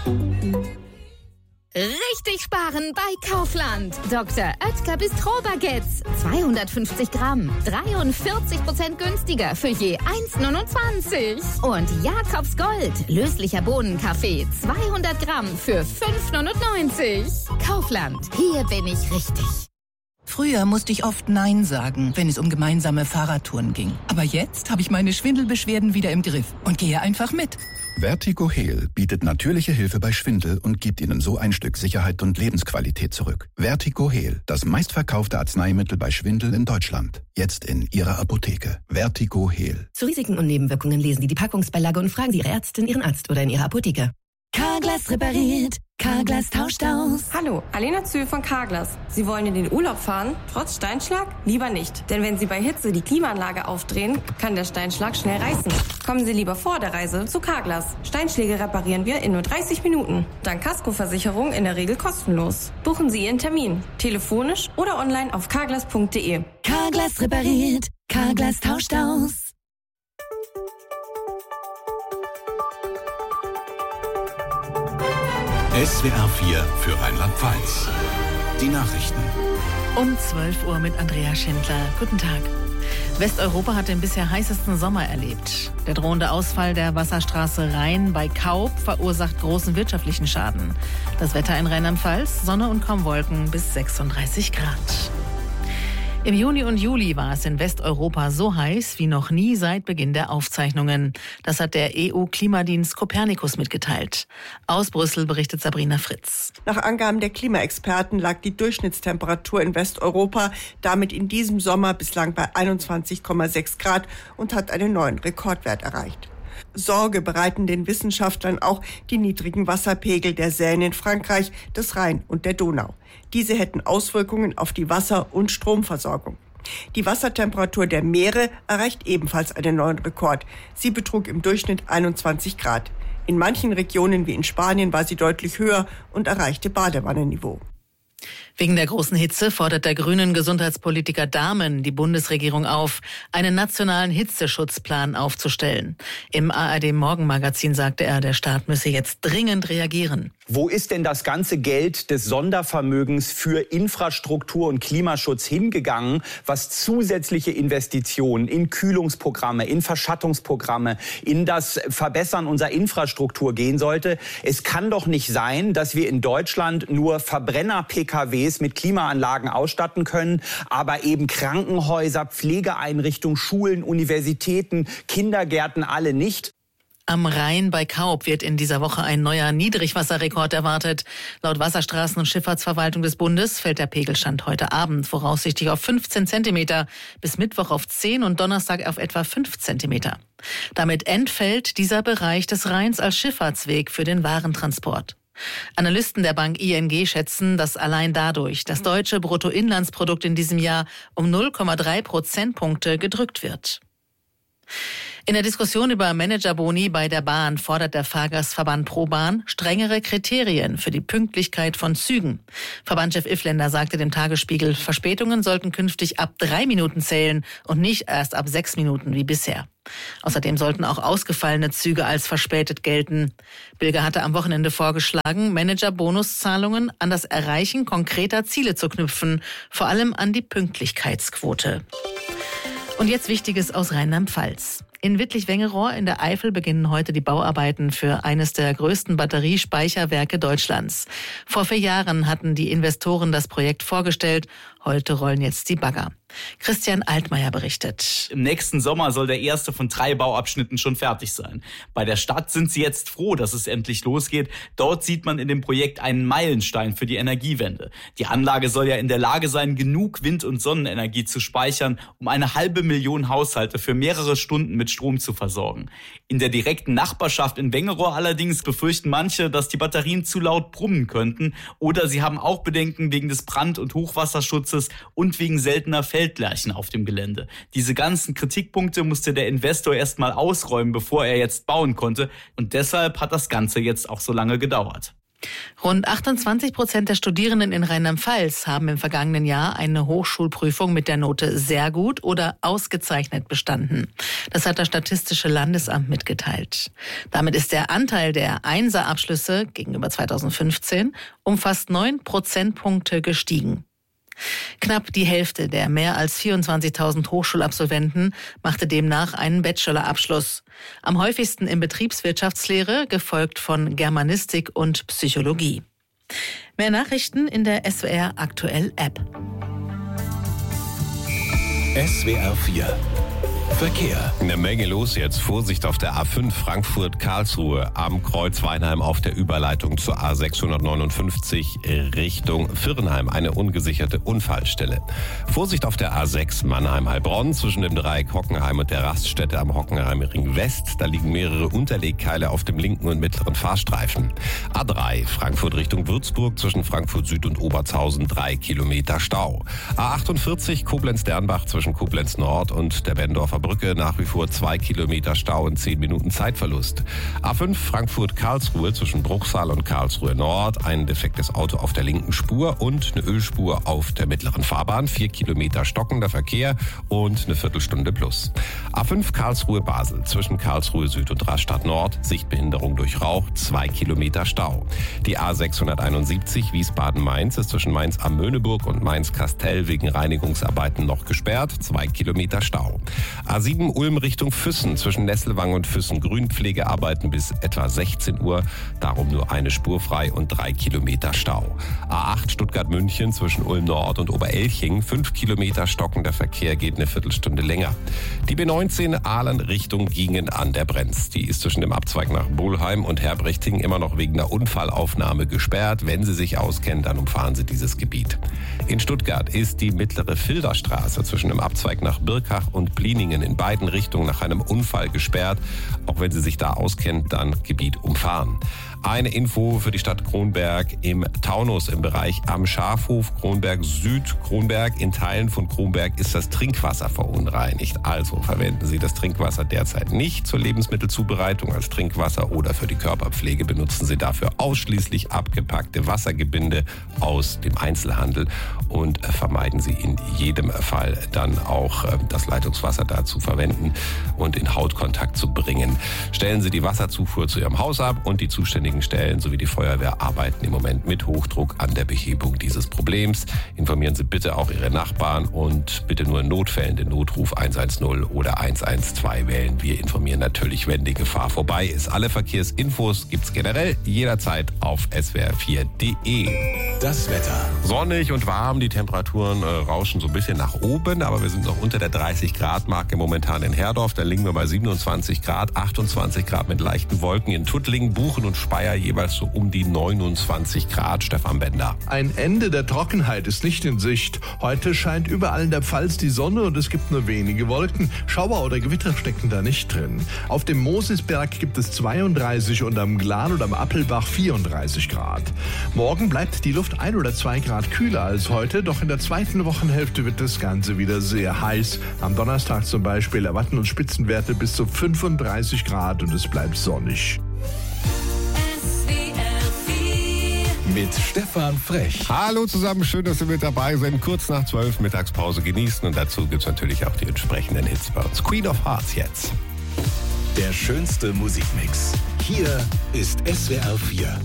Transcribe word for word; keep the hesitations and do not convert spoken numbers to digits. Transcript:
Richtig sparen bei Kaufland. Doktor Oetker Bistro-Baguettes. zweihundertfünfzig Gramm. dreiundvierzig Prozent günstiger für je eins Komma neunundzwanzig. Und Jakobs Gold. Löslicher Bohnenkaffee. zweihundert Gramm für fünf Komma neunundneunzig. Kaufland. Hier bin ich richtig. Früher musste ich oft Nein sagen, wenn es um gemeinsame Fahrradtouren ging. Aber jetzt habe ich meine Schwindelbeschwerden wieder im Griff und gehe einfach mit. Vertigo Heal bietet natürliche Hilfe bei Schwindel und gibt Ihnen so ein Stück Sicherheit und Lebensqualität zurück. Vertigo Heal, das meistverkaufte Arzneimittel bei Schwindel in Deutschland. Jetzt in Ihrer Apotheke. Vertigo Heal. Zu Risiken und Nebenwirkungen lesen Sie die Packungsbeilage und fragen Sie Ihre Ärztin, Ihren Arzt oder in Ihrer Apotheke. Carglass repariert. Carglass tauscht aus. Hallo, Alena Zühl von Carglass. Sie wollen in den Urlaub fahren? Trotz Steinschlag? Lieber nicht. Denn wenn Sie bei Hitze die Klimaanlage aufdrehen, kann der Steinschlag schnell reißen. Kommen Sie lieber vor der Reise zu Carglass. Steinschläge reparieren wir in nur dreißig Minuten. Dank Kaskoversicherung in der Regel kostenlos. Buchen Sie Ihren Termin. Telefonisch oder online auf carglass punkt de. Carglass repariert. Carglass tauscht aus. S W R vier für Rheinland-Pfalz. Die Nachrichten. Um zwölf Uhr mit Andrea Schindler. Guten Tag. Westeuropa hat den bisher heißesten Sommer erlebt. Der drohende Ausfall der Wasserstraße Rhein bei Kaub verursacht großen wirtschaftlichen Schaden. Das Wetter in Rheinland-Pfalz, Sonne und kaum Wolken bis sechsunddreißig Grad. Im Juni und Juli war es in Westeuropa so heiß wie noch nie seit Beginn der Aufzeichnungen. Das hat der E U-Klimadienst Copernicus mitgeteilt. Aus Brüssel berichtet Sabrina Fritz. Nach Angaben der Klimaexperten lag die Durchschnittstemperatur in Westeuropa damit in diesem Sommer bislang bei einundzwanzig Komma sechs Grad und hat einen neuen Rekordwert erreicht. Sorge bereiten den Wissenschaftlern auch die niedrigen Wasserpegel der Seine in Frankreich, des Rhein und der Donau. Diese hätten Auswirkungen auf die Wasser- und Stromversorgung. Die Wassertemperatur der Meere erreicht ebenfalls einen neuen Rekord. Sie betrug im Durchschnitt einundzwanzig Grad. In manchen Regionen wie in Spanien war sie deutlich höher und erreichte Badewannenniveau. Wegen der großen Hitze fordert der grünen Gesundheitspolitiker Dahmen die Bundesregierung auf, einen nationalen Hitzeschutzplan aufzustellen. Im A R D-Morgenmagazin sagte er, der Staat müsse jetzt dringend reagieren. Wo ist denn das ganze Geld des Sondervermögens für Infrastruktur und Klimaschutz hingegangen, was zusätzliche Investitionen in Kühlungsprogramme, in Verschattungsprogramme, in das Verbessern unserer Infrastruktur gehen sollte? Es kann doch nicht sein, dass wir in Deutschland nur Verbrenner-P K Ws mit Klimaanlagen ausstatten können, aber eben Krankenhäuser, Pflegeeinrichtungen, Schulen, Universitäten, Kindergärten alle nicht. Am Rhein bei Kaub wird in dieser Woche ein neuer Niedrigwasserrekord erwartet. Laut Wasserstraßen- und Schifffahrtsverwaltung des Bundes fällt der Pegelstand heute Abend voraussichtlich auf fünfzehn Zentimeter, bis Mittwoch auf zehn und Donnerstag auf etwa fünf Zentimeter. Damit entfällt dieser Bereich des Rheins als Schifffahrtsweg für den Warentransport. Analysten der Bank I N G schätzen, dass allein dadurch das deutsche Bruttoinlandsprodukt in diesem Jahr um null Komma drei Prozentpunkte gedrückt wird. In der Diskussion über Managerboni bei der Bahn fordert der Fahrgastverband ProBahn strengere Kriterien für die Pünktlichkeit von Zügen. Verbandchef Iffländer sagte dem Tagesspiegel, Verspätungen sollten künftig ab drei Minuten zählen und nicht erst ab sechs Minuten wie bisher. Außerdem sollten auch ausgefallene Züge als verspätet gelten. Bilge hatte am Wochenende vorgeschlagen, Managerbonuszahlungen an das Erreichen konkreter Ziele zu knüpfen, vor allem an die Pünktlichkeitsquote. Und jetzt Wichtiges aus Rheinland-Pfalz. In Wittlich-Wengerohr in der Eifel beginnen heute die Bauarbeiten für eines der größten Batteriespeicherwerke Deutschlands. Vor vier Jahren hatten die Investoren das Projekt vorgestellt. Heute rollen jetzt die Bagger. Christian Altmaier berichtet. Im nächsten Sommer soll der erste von drei Bauabschnitten schon fertig sein. Bei der Stadt sind sie jetzt froh, dass es endlich losgeht. Dort sieht man in dem Projekt einen Meilenstein für die Energiewende. Die Anlage soll ja in der Lage sein, genug Wind- und Sonnenenergie zu speichern, um eine halbe Million Haushalte für mehrere Stunden mit Strom zu versorgen. In der direkten Nachbarschaft in Wengerohr allerdings befürchten manche, dass die Batterien zu laut brummen könnten. Oder sie haben auch Bedenken wegen des Brand- und Hochwasserschutzes und wegen seltener Feldlärchen auf dem Gelände. Diese ganzen Kritikpunkte musste der Investor erst mal ausräumen, bevor er jetzt bauen konnte. Und deshalb hat das Ganze jetzt auch so lange gedauert. Rund achtundzwanzig Prozent der Studierenden in Rheinland-Pfalz haben im vergangenen Jahr eine Hochschulprüfung mit der Note sehr gut oder ausgezeichnet bestanden. Das hat das Statistische Landesamt mitgeteilt. Damit ist der Anteil der Einser-Abschlüsse gegenüber zweitausendfünfzehn um fast neun Prozentpunkte gestiegen. Knapp die Hälfte der mehr als vierundzwanzigtausend Hochschulabsolventen machte demnach einen Bachelorabschluss. Am häufigsten in Betriebswirtschaftslehre, gefolgt von Germanistik und Psychologie. Mehr Nachrichten in der S W R Aktuell App. S W R vier Verkehr. Eine Menge los jetzt. Vorsicht auf der A fünf Frankfurt-Karlsruhe am Kreuz Weinheim auf der Überleitung zur A sechshundertneunundfünfzig Richtung Viernheim. Eine ungesicherte Unfallstelle. Vorsicht auf der A sechs Mannheim-Heilbronn zwischen dem Dreieck Hockenheim und der Raststätte am Hockenheimring West. Da liegen mehrere Unterlegkeile auf dem linken und mittleren Fahrstreifen. A drei Frankfurt Richtung Würzburg zwischen Frankfurt Süd und Obertshausen drei Kilometer Stau. A achtundvierzig Koblenz-Dernbach zwischen Koblenz Nord und der Bendorfer Brücke nach wie vor zwei Kilometer Stau und zehn Minuten Zeitverlust. A fünf Frankfurt-Karlsruhe zwischen Bruchsal und Karlsruhe Nord. Ein defektes Auto auf der linken Spur und eine Ölspur auf der mittleren Fahrbahn. Vier Kilometer stockender Verkehr und eine Viertelstunde plus. A fünf Karlsruhe-Basel zwischen Karlsruhe Süd und Rastatt Nord. Sichtbehinderung durch Rauch. Zwei Kilometer Stau. Die A sechshunderteinundsiebzig Wiesbaden-Mainz ist zwischen Mainz am Möhneburg und Mainz-Kastell wegen Reinigungsarbeiten noch gesperrt. Zwei Kilometer Stau. A sieben Ulm Richtung Füssen zwischen Nesselwang und Füssen Grünpflegearbeiten bis etwa sechzehn Uhr. Darum nur eine Spur frei und drei Kilometer Stau. A acht Stuttgart-München zwischen Ulm Nord und Oberelching. Fünf Kilometer stockender Verkehr geht eine Viertelstunde länger. Die B neunzehn Aalen Richtung Gingen an der Brenz. Die ist zwischen dem Abzweig nach Bolheim und Herbrichting immer noch wegen einer Unfallaufnahme gesperrt. Wenn Sie sich auskennen, dann umfahren Sie dieses Gebiet. In Stuttgart ist die mittlere Filderstraße zwischen dem Abzweig nach Birkach und Pliningen in beiden Richtungen nach einem Unfall gesperrt. Auch wenn Sie sich da auskennen, dann Gebiet umfahren. Eine Info für die Stadt Kronberg im Taunus im Bereich am Schafhof, Kronberg Süd, Kronberg. In Teilen von Kronberg ist das Trinkwasser verunreinigt. Also verwenden Sie das Trinkwasser derzeit nicht zur Lebensmittelzubereitung als Trinkwasser oder für die Körperpflege. Benutzen Sie dafür ausschließlich abgepackte Wassergebinde aus dem Einzelhandel und vermeiden Sie in jedem Fall dann auch das Leitungswasser da zu verwenden und in Hautkontakt zu bringen. Stellen Sie die Wasserzufuhr zu Ihrem Haus ab und die zuständigen Stellen sowie die Feuerwehr arbeiten im Moment mit Hochdruck an der Behebung dieses Problems. Informieren Sie bitte auch Ihre Nachbarn und bitte nur in Notfällen den Notruf eins eins null oder eins eins zwei wählen. Wir informieren natürlich, wenn die Gefahr vorbei ist. Alle Verkehrsinfos gibt's generell jederzeit auf S W R vier Punkt de. Das Wetter. Sonnig und warm, die Temperaturen äh, rauschen so ein bisschen nach oben, aber wir sind noch unter der dreißig Grad Marke momentan in Herdorf. Da liegen wir bei siebenundzwanzig Grad, achtundzwanzig Grad mit leichten Wolken. In Tuttlingen, Buchen und Speyer jeweils so um die neunundzwanzig Grad. Stefan Bender. Ein Ende der Trockenheit ist nicht in Sicht. Heute scheint überall in der Pfalz die Sonne und es gibt nur wenige Wolken. Schauer oder Gewitter stecken da nicht drin. Auf dem Mosisberg gibt es zweiunddreißig und am Glan und am Appelbach vierunddreißig Grad. Morgen bleibt die Luft ein oder zwei Grad kühler als heute, doch in der zweiten Wochenhälfte wird das Ganze wieder sehr heiß. Am Donnerstag zum Beispiel erwarten uns Spitzenwerte bis zu fünfunddreißig Grad und es bleibt sonnig. Mit Stefan Frech. Hallo zusammen, schön, dass Sie mit dabei sind. Kurz nach zwölf Mittagspause genießen und dazu gibt es natürlich auch die entsprechenden Hits bei uns. Queen of Hearts jetzt. Der schönste Musikmix. Hier ist S W R vier.